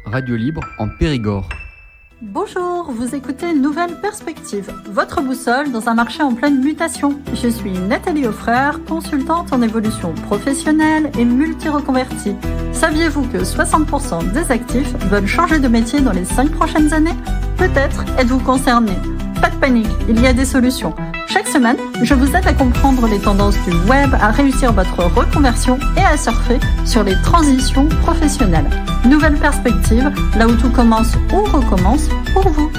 Radio Libre en Périgord. Bonjour, vous écoutez Nouvelle Perspective, votre boussole dans un marché en pleine mutation. Je suis Nathalie Offreur, consultante en évolution professionnelle et multi-reconvertie. Saviez-vous que 60% des actifs veulent changer de métier dans les 5 prochaines années ? Peut-être êtes-vous concerné. Pas de panique, il y a des solutions. Chaque semaine, je vous aide à comprendre les tendances du web, à réussir votre reconversion et à surfer sur les transitions professionnelles. Nouvelle perspective, là où tout commence ou recommence pour vous.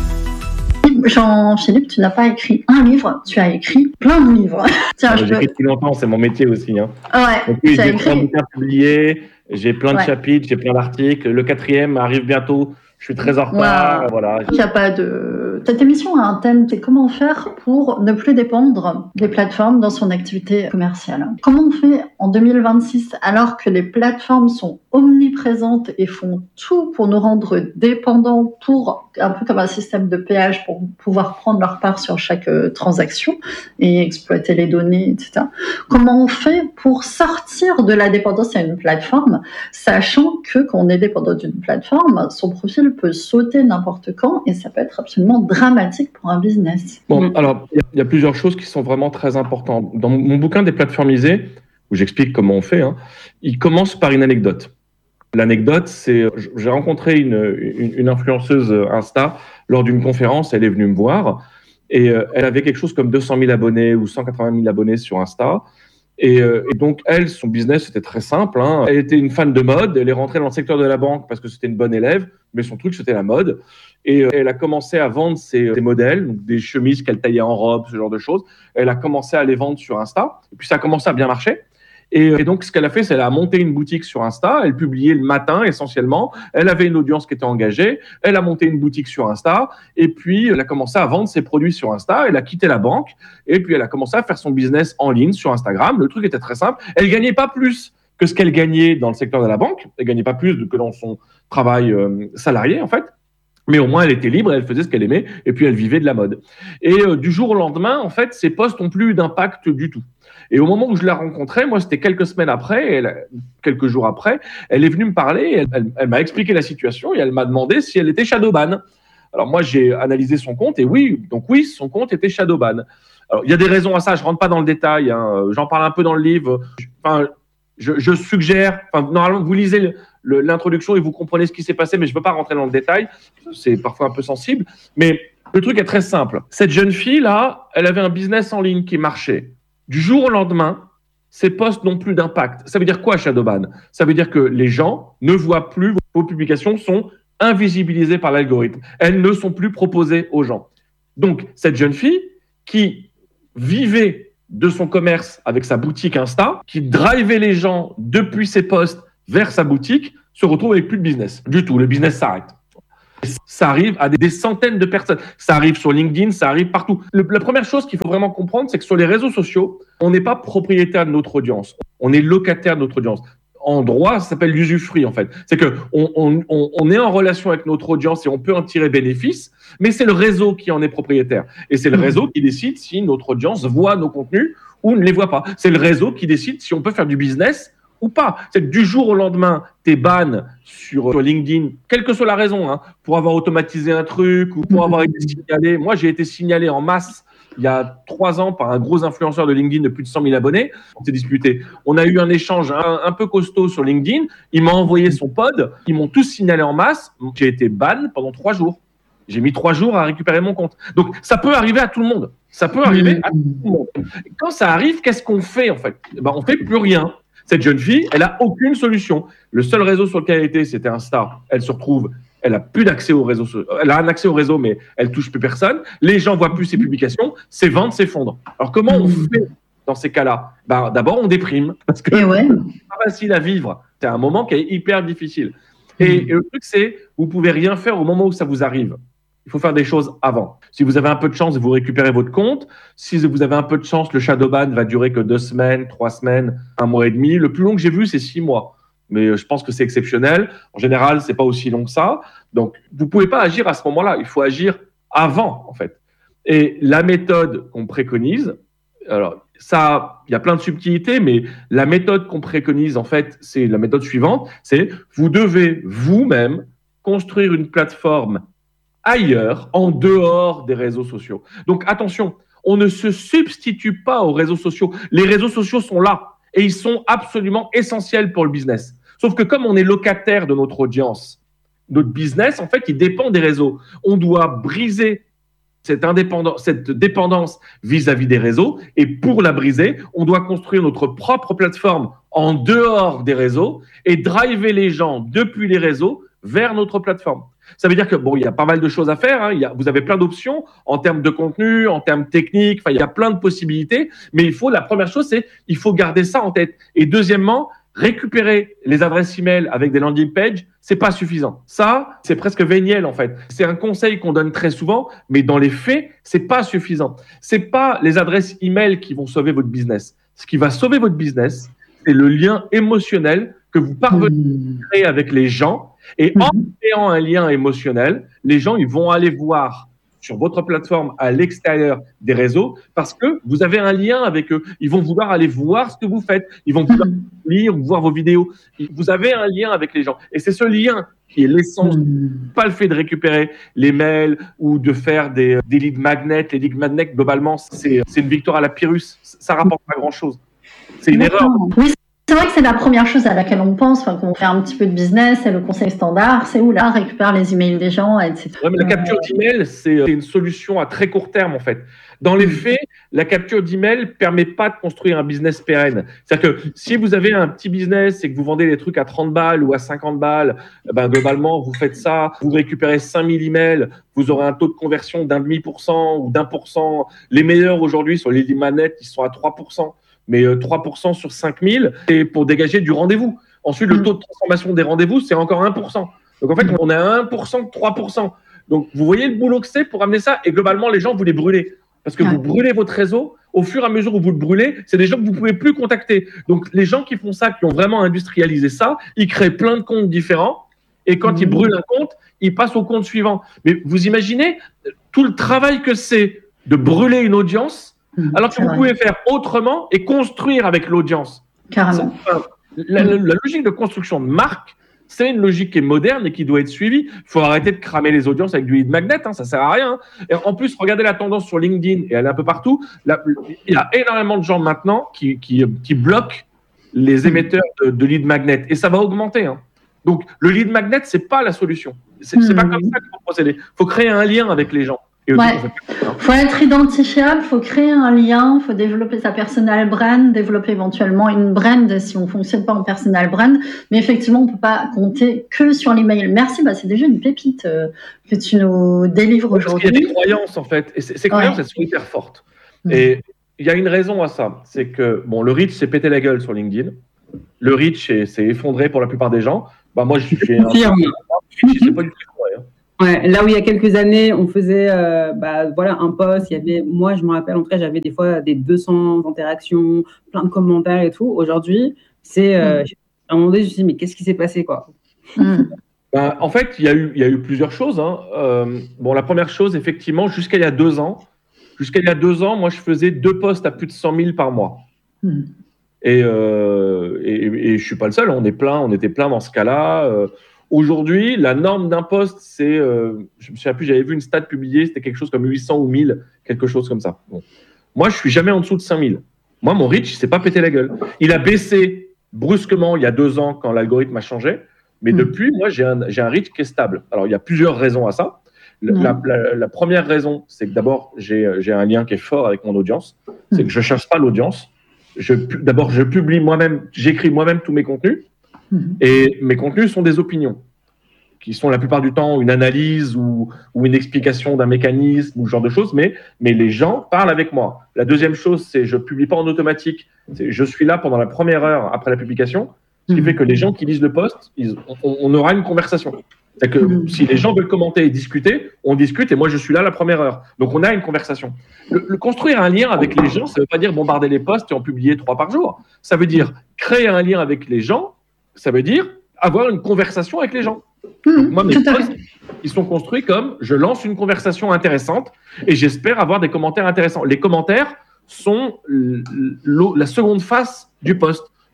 Jean-Philippe, tu n'as pas écrit un livre, tu as écrit plein de livres. Tiens, j'ai écrit depuis longtemps, c'est mon métier aussi. Hein. Ouais, donc, oui, j'ai plein de bouquins publiés, j'ai plein de chapitres, j'ai plein d'articles. Le 4e arrive bientôt. Je suis très en retard, voilà. Il n'y a pas de... Cette émission a un thème, c'est comment faire pour ne plus dépendre des plateformes dans son activité commerciale. Comment on fait en 2026 alors que les plateformes sont omniprésentes et font tout pour nous rendre dépendants, pour un peu comme un système de péage pour pouvoir prendre leur part sur chaque transaction et exploiter les données, etc. Comment on fait pour sortir de la dépendance à une plateforme, sachant que quand on est dépendant d'une plateforme, son profil peut sauter n'importe quand et ça peut être absolument dramatique pour un business. Bon, alors, il y a plusieurs choses qui sont vraiment très importantes. Dans mon bouquin Déplatformisé, où j'explique comment on fait, il commence par une anecdote. L'anecdote, c'est j'ai rencontré une influenceuse Insta lors d'une conférence, elle est venue me voir et elle avait quelque chose comme 200 000 abonnés ou 180 000 abonnés sur Insta. Et donc, elle, son business, c'était très simple. Elle était une fan de mode. Elle est rentrée dans le secteur de la banque parce que c'était une bonne élève, mais son truc, c'était la mode. Et elle a commencé à vendre ses modèles, donc des chemises qu'elle taillait en robe, ce genre de choses. Elle a commencé à les vendre sur Insta. Et puis, ça a commencé à bien marcher. Et donc, ce qu'elle a fait, c'est qu'elle a monté une boutique sur Insta. Elle publiait le matin, essentiellement. Elle avait une audience qui était engagée. Elle a monté une boutique sur Insta. Et puis, elle a commencé à vendre ses produits sur Insta. Elle a quitté la banque. Et puis, elle a commencé à faire son business en ligne sur Instagram. Le truc était très simple. Elle gagnait pas plus que ce qu'elle gagnait dans le secteur de la banque. Elle gagnait pas plus que dans son travail salarié, en fait. Mais au moins, elle était libre, elle faisait ce qu'elle aimait. Et puis, elle vivait de la mode. Et du jour au lendemain, en fait, ses posts n'ont plus eu d'impact du tout. Et au moment où je l'ai rencontrée, moi, c'était quelques semaines après, quelques jours après, elle est venue me parler, elle m'a expliqué la situation et elle m'a demandé si elle était shadowban. Alors moi, j'ai analysé son compte et oui, son compte était shadowban. Alors, il y a des raisons à ça, je rentre pas dans le détail, j'en parle un peu dans le livre. Je suggère, normalement, vous lisez l'introduction et vous comprenez ce qui s'est passé, mais je ne veux pas rentrer dans le détail, c'est parfois un peu sensible. Mais le truc est très simple. Cette jeune fille-là, elle avait un business en ligne qui marchait. Du jour au lendemain, ces posts n'ont plus d'impact. Ça veut dire quoi, shadowban ? Ça veut dire que les gens ne voient plus, vos publications sont invisibilisées par l'algorithme. Elles ne sont plus proposées aux gens. Donc, cette jeune fille qui vivait de son commerce avec sa boutique Insta, qui drivait les gens depuis ses posts vers sa boutique, se retrouve avec plus de business du tout. Le business s'arrête. Ça arrive à des centaines de personnes. Ça arrive sur LinkedIn, ça arrive partout. La première chose qu'il faut vraiment comprendre, c'est que sur les réseaux sociaux, on n'est pas propriétaire de notre audience. On est locataire de notre audience. En droit, ça s'appelle l'usufruit, en fait. C'est qu'on est en relation avec notre audience et on peut en tirer bénéfice, mais c'est le réseau qui en est propriétaire. Et c'est le réseau qui décide si notre audience voit nos contenus ou ne les voit pas. C'est le réseau qui décide si on peut faire du business ou pas. C'est que du jour au lendemain, t'es ban sur LinkedIn, quelle que soit la raison, pour avoir automatisé un truc ou pour avoir été signalé. Moi, j'ai été signalé en masse il y a 3 ans par un gros influenceur de LinkedIn de plus de 100 000 abonnés. On s'est disputé. On a eu un échange un peu costaud sur LinkedIn. Il m'a envoyé son pod. Ils m'ont tous signalé en masse. J'ai été ban pendant 3 jours. J'ai mis 3 jours à récupérer mon compte. Donc, ça peut arriver à tout le monde. Ça peut arriver à tout le monde. Quand ça arrive, qu'est-ce qu'on fait, en fait ? On ne fait plus rien. Cette jeune fille, elle n'a aucune solution. Le seul réseau sur lequel elle était, c'était Insta. Elle se retrouve, elle n'a plus d'accès au réseau. Elle a un accès au réseau, mais elle touche plus personne. Les gens voient plus ses publications. Ses ventes s'effondrent. Alors, comment on fait dans ces cas-là ? D'abord, on déprime. Parce que c'est pas facile à vivre. C'est un moment qui est hyper difficile. Et le truc, c'est, vous pouvez rien faire au moment où ça vous arrive. Il faut faire des choses avant. Si vous avez un peu de chance, vous récupérez votre compte. Si vous avez un peu de chance, le shadowban va durer que 2 semaines, 3 semaines, 1 mois et demi. Le plus long que j'ai vu, c'est 6 mois. Mais je pense que c'est exceptionnel. En général, c'est pas aussi long que ça. Donc, vous pouvez pas agir à ce moment-là. Il faut agir avant, en fait. Et la méthode qu'on préconise, alors ça, il y a plein de subtilités, mais la méthode qu'on préconise, en fait, c'est la méthode suivante. C'est vous devez vous-même construire une plateforme ailleurs, en dehors des réseaux sociaux. Donc attention, on ne se substitue pas aux réseaux sociaux. Les réseaux sociaux sont là et ils sont absolument essentiels pour le business. Sauf que comme on est locataire de notre audience, notre business, en fait, il dépend des réseaux. On doit briser cette dépendance vis-à-vis des réseaux. Et pour la briser, on doit construire notre propre plateforme en dehors des réseaux et driver les gens depuis les réseaux vers notre plateforme. Ça veut dire que il y a pas mal de choses à faire. Vous avez plein d'options en termes de contenu, en termes techniques. Enfin, il y a plein de possibilités. Mais la première chose, il faut garder ça en tête. Et deuxièmement, récupérer les adresses email avec des landing pages, c'est pas suffisant. Ça, c'est presque véniel en fait. C'est un conseil qu'on donne très souvent, mais dans les faits, c'est pas suffisant. C'est pas les adresses email qui vont sauver votre business. Ce qui va sauver votre business, c'est le lien émotionnel que vous parvenez à créer avec les gens. Et en créant un lien émotionnel, les gens, ils vont aller voir sur votre plateforme à l'extérieur des réseaux parce que vous avez un lien avec eux. Ils vont vouloir aller voir ce que vous faites. Ils vont vouloir lire ou voir vos vidéos. Vous avez un lien avec les gens. Et c'est ce lien qui est l'essence, pas le fait de récupérer les mails ou de faire des lead magnets. Les lead magnets, globalement, c'est une victoire à la Pyrrhus. Ça rapporte pas grand-chose. C'est une erreur. Oui, c'est vrai que c'est la première chose à laquelle on pense quand on fait un petit peu de business, c'est le conseil standard, c'est où là, on récupère les emails des gens, etc. Ouais, mais la capture d'email, c'est une solution à très court terme, en fait. Dans les faits, la capture d'email ne permet pas de construire un business pérenne. C'est-à-dire que si vous avez un petit business et que vous vendez des trucs à 30 balles ou à 50 balles, globalement, vous faites ça, vous récupérez 5000 emails, vous aurez un taux de conversion d'0,5% ou d'1%. Les meilleurs aujourd'hui sur les lead magnets, ils sont à 3%. Mais 3% sur 5000, c'est pour dégager du rendez-vous. Ensuite, le taux de transformation des rendez-vous, c'est encore 1%. Donc, en fait, on est à 1% de 3%. Donc, vous voyez le boulot que c'est pour amener ça. Et globalement, les gens, vous les brûlez. Parce que vous brûlez votre réseau. Au fur et à mesure où vous le brûlez, c'est des gens que vous ne pouvez plus contacter. Donc, les gens qui font ça, qui ont vraiment industrialisé ça, ils créent plein de comptes différents. Et quand ils brûlent un compte, ils passent au compte suivant. Mais vous imaginez tout le travail que c'est de brûler une audience alors que vous pouvez faire autrement et construire avec l'audience. Carrément. La logique de construction de marque, c'est une logique qui est moderne et qui doit être suivie. Il faut arrêter de cramer les audiences avec du lead magnet, ça sert à rien. Et en plus, regardez la tendance sur LinkedIn et elle est un peu partout. Il y a énormément de gens maintenant qui bloquent les émetteurs de lead magnet et ça va augmenter. Donc, le lead magnet, c'est pas la solution. C'est pas comme ça qu'il faut procéder. Il faut créer un lien avec les gens. Il faut être identifiable, il faut créer un lien, il faut développer sa personal brand, développer éventuellement une brand si on ne fonctionne pas en personal brand. Mais effectivement, on ne peut pas compter que sur l'email. Merci, c'est déjà une pépite que tu nous délivres aujourd'hui. Il y a des croyances en fait, et ces croyances, elles sont hyper fortes. Et il y a une raison à ça, c'est que le reach s'est pété la gueule sur LinkedIn. Le reach s'est effondré pour la plupart des gens. Moi, je suis un reach, c'est pas du tout vrai. Ouais, là où il y a quelques années, on faisait un post, moi je me rappelle, en tout cas, j'avais des fois des 200 interactions, plein de commentaires et tout. Aujourd'hui, c'est à un moment donné, je me suis dit, mais qu'est-ce qui s'est passé, quoi? En fait, il y a eu plusieurs choses. La première chose, effectivement, jusqu'à il y a 2 ans, moi je faisais 2 posts à plus de 100 000 par mois. Et je suis pas le seul, on était plein dans ce cas-là. Aujourd'hui, la norme d'un poste, c'est, je me souviens plus, j'avais vu une stat publiée, c'était quelque chose comme 800 ou 1000, quelque chose comme ça. Moi, je suis jamais en dessous de 5000. Moi, mon reach, il s'est pas pété la gueule. Il a baissé brusquement il y a 2 ans quand l'algorithme a changé, mais depuis, moi, j'ai un reach qui est stable. Alors, il y a plusieurs raisons à ça. La première raison, c'est que d'abord, j'ai un lien qui est fort avec mon audience. C'est que je cherche pas l'audience. D'abord, je publie moi-même, j'écris moi-même tous mes contenus. Et mes contenus sont des opinions qui sont la plupart du temps une analyse ou une explication d'un mécanisme ou ce genre de choses, mais les gens parlent avec moi. La deuxième chose, c'est je publie pas en automatique. Je suis là pendant la première heure après la publication, ce qui fait que les gens qui lisent le post, on aura une conversation. C'est-à-dire que si les gens veulent commenter et discuter, on discute et moi je suis là la première heure. Donc on a une conversation. Le construire un lien avec les gens, ça ne veut pas dire bombarder les posts et en publier 3 par jour. Ça veut dire créer un lien avec les gens. Ça veut dire avoir une conversation avec les gens. Donc moi, mes posts, ils sont construits comme je lance une conversation intéressante et j'espère avoir des commentaires intéressants. Les commentaires sont la seconde face du post.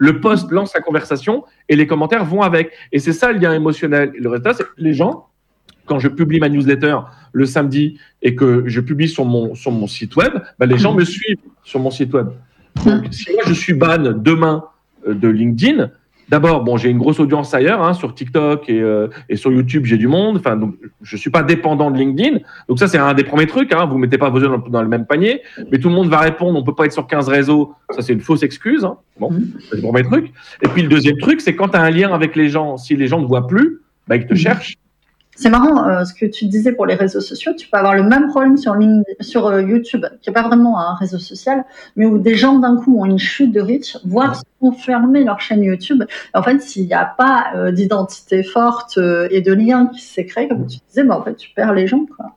Le post lance la conversation et les commentaires vont avec. Et c'est ça le lien émotionnel. Le résultat, c'est que les gens, quand je publie ma newsletter le samedi et que je publie sur mon site web, les gens me suivent sur mon site web. Donc, si moi je suis ban demain de LinkedIn, d'abord, j'ai une grosse audience ailleurs, sur TikTok et sur YouTube, j'ai du monde. Enfin, donc, je suis pas dépendant de LinkedIn. Donc ça, c'est un des premiers trucs. Vous mettez pas vos œufs dans le même panier, mais tout le monde va répondre. On peut pas être sur 15 réseaux. Ça, c'est une fausse excuse. Bon, c'est le premier truc. Et puis le deuxième truc, c'est quand tu as un lien avec les gens. Si les gens ne voient plus, ils te cherchent. C'est marrant ce que tu disais pour les réseaux sociaux. Tu peux avoir le même problème sur YouTube, qui n'est pas vraiment un réseau social, mais où des gens d'un coup ont une chute de reach, voire se font fermer leur chaîne YouTube. Et en fait, s'il n'y a pas d'identité forte et de lien qui s'est créé, comme tu disais, en fait, tu perds les gens, quoi.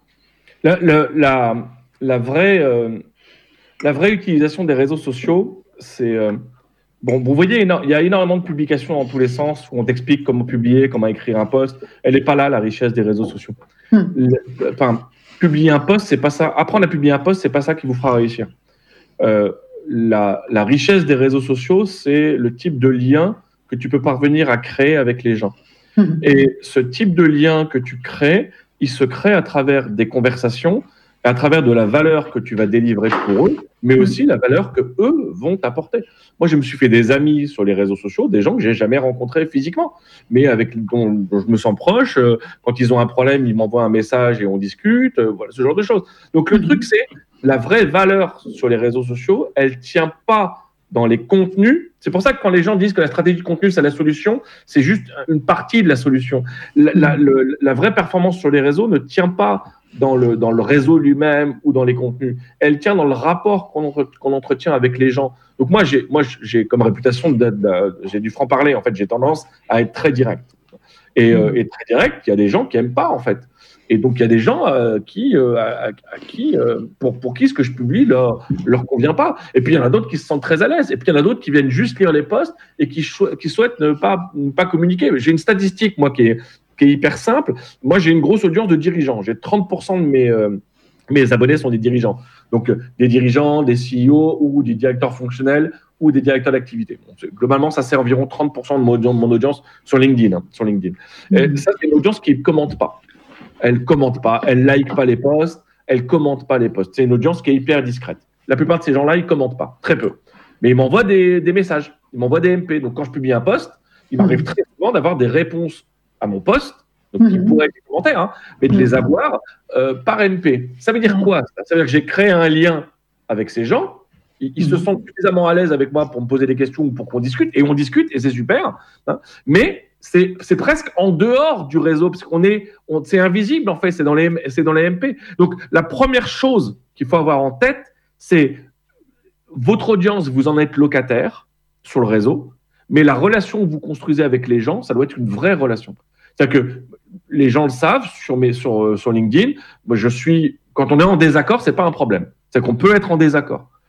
La vraie utilisation des réseaux sociaux, c'est... vous voyez, il y a énormément de publications dans tous les sens où on t'explique comment publier, comment écrire un post. Elle n'est pas là, la richesse des réseaux sociaux. Publier un post, c'est pas ça. Apprendre à publier un post, c'est pas ça qui vous fera réussir. La richesse des réseaux sociaux, c'est le type de lien que tu peux parvenir à créer avec les gens. Et ce type de lien que tu crées, il se crée à travers des conversations, à travers de la valeur que tu vas délivrer pour eux, mais aussi la valeur que eux vont t'apporter. Moi, je me suis fait des amis sur les réseaux sociaux, des gens que j'ai jamais rencontrés physiquement, mais dont je me sens proche. Quand ils ont un problème, ils m'envoient un message et on discute. Voilà, ce genre de choses. Donc, le truc, c'est la vraie valeur sur les réseaux sociaux, elle tient pas dans les contenus. C'est pour ça que quand les gens disent que la stratégie de contenu, c'est la solution, c'est juste une partie de la solution. La vraie performance sur les réseaux ne tient pas dans le réseau lui-même ou dans les contenus. Elle tient dans le rapport qu'on entretient avec les gens. Donc moi, j'ai comme réputation j'ai du franc-parler. En fait, j'ai tendance à être très direct. Et très direct, il y a des gens qui n'aiment pas, en fait. Et donc, il y a des gens pour qui ce que je publie leur convient pas. Et puis, il y en a d'autres qui se sentent très à l'aise. Et puis, il y en a d'autres qui viennent juste lire les posts et qui souhaitent ne pas communiquer. J'ai une statistique, moi, qui est hyper simple. Moi, j'ai une grosse audience de dirigeants. J'ai 30% de mes abonnés sont des dirigeants. Donc, des dirigeants, des CEO ou des directeurs fonctionnels ou des directeurs d'activité. Globalement, ça c'est environ 30% de mon audience sur LinkedIn. Et ça, c'est une audience qui ne commente pas. Elle ne commente pas, elle ne like pas les posts, elle ne commente pas les posts. C'est une audience qui est hyper discrète. La plupart de ces gens-là, ils ne commentent pas, très peu. Mais ils m'envoient des messages, ils m'envoient des MP. Donc, quand je publie un post, il m'arrive très souvent d'avoir des réponses à mon post, donc qui pourraient être des commentaires, mais de les avoir par MP. Ça veut dire quoi? Ça veut dire que j'ai créé un lien avec ces gens, ils se sentent suffisamment à l'aise avec moi pour me poser des questions ou pour qu'on discute, et on discute, et c'est super, mais c'est presque en dehors du réseau, parce c'est invisible en fait, c'est dans les MP. Donc la première chose qu'il faut avoir en tête, c'est votre audience, vous en êtes locataire sur le réseau, mais la relation que vous construisez avec les gens, ça doit être une vraie relation. C'est-à-dire que les gens le savent sur LinkedIn. Moi, quand on est en désaccord, c'est pas un problème. C'est qu'on peut être en désaccord.